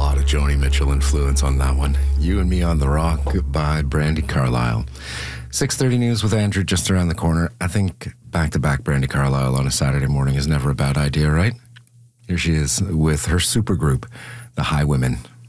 lot of Joni Mitchell influence on that one. You and Me on the Rock by Brandi Carlile. 6:30 news with Andrew just around the corner. I think back-to-back Brandi Carlile on a Saturday morning is never a bad idea, right? Here she is with her supergroup, the Highwomen.